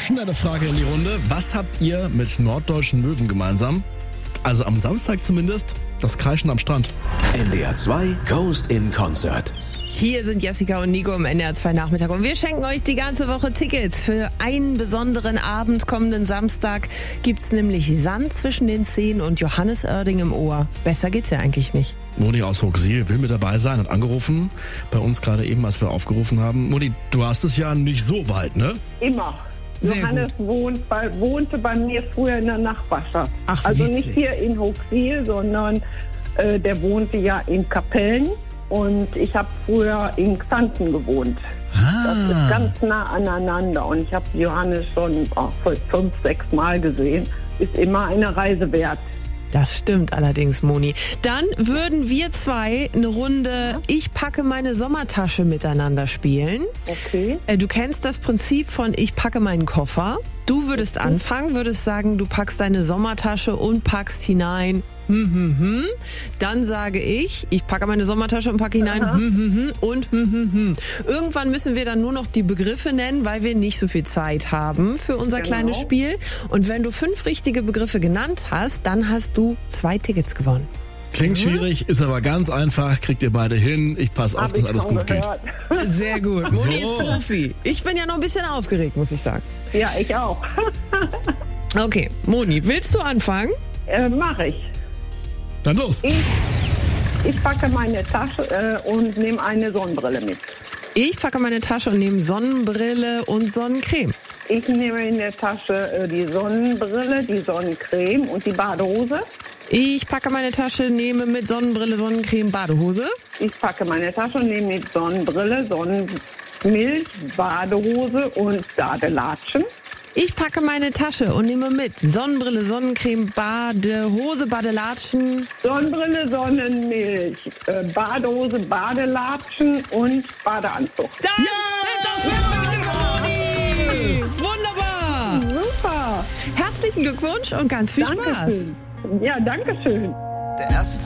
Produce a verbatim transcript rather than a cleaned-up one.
schnelle Frage in die Runde. Was habt ihr mit Norddeutschen Möwen gemeinsam? Also am Samstag zumindest, das Kreischen am Strand. N D R zwei Coast in Concert. Hier sind Jessica und Nico im N D R zwei Nachmittag und wir schenken euch die ganze Woche Tickets für einen besonderen Abend. Kommenden Samstag gibt's nämlich Sand zwischen den Zehen und Johannes Oerding im Ohr. Besser geht's ja eigentlich nicht. Moni aus Hochsiel will mit dabei sein, hat angerufen. Bei uns gerade eben, als wir aufgerufen haben. Moni, du hast es ja nicht so weit, ne? Immer. Sehr Johannes wohnt bei, wohnte bei mir früher in der Nachbarschaft. Ach, also witzig. nicht hier in Hochsiel, sondern äh, der wohnte ja in Kapellen. Und ich habe früher in Xanten gewohnt. Ah. Das ist ganz nah aneinander. Und ich habe Johannes schon oh, fünf, sechs Mal gesehen. Ist immer eine Reise wert. Das stimmt allerdings, Moni. Dann würden wir zwei eine Runde Ich packe meine Sommertasche miteinander spielen. Okay. Äh, Du kennst das Prinzip von Ich packe meinen Koffer. Du würdest anfangen, würdest sagen, du packst deine Sommertasche und packst hinein hm, hm, hm. Dann sage ich, ich packe meine Sommertasche und packe hinein hm, hm, hm und hm, hm, hm. Irgendwann müssen wir dann nur noch die Begriffe nennen, weil wir nicht so viel Zeit haben für unser Genau. kleines Spiel. Und wenn du fünf richtige Begriffe genannt hast, dann hast du zwei Tickets gewonnen. Klingt schwierig, ist aber ganz einfach. Kriegt ihr beide hin. Ich passe auf, Hab dass ich alles schon gut geht. gehört. Sehr gut. Moni So. ist Profi. Ich bin ja noch ein bisschen aufgeregt, muss ich sagen. Ja, ich auch. Okay, Moni, willst du anfangen? äh, Mache ich. Dann los. Ich, ich packe meine Tasche äh, und nehme eine Sonnenbrille mit. Ich packe meine Tasche und nehme Sonnenbrille und Sonnencreme. Ich nehme in der Tasche äh, die Sonnenbrille, die Sonnencreme und die Badehose. Ich packe meine Tasche, nehme mit Sonnenbrille, Sonnencreme, Badehose. Ich packe meine Tasche und nehme mit Sonnenbrille, Sonnenmilch, Badehose und Badelatschen. Ich packe meine Tasche und nehme mit Sonnenbrille, Sonnencreme, Badehose, Badelatschen. Sonnenbrille, Sonnenmilch, äh, Badehose, Badelatschen und Badeanzug. Das sind doch Moni! Wunderbar! Super! Herzlichen Glückwunsch und ganz viel Spaß. Dankeschön. Ja, danke schön. Der erste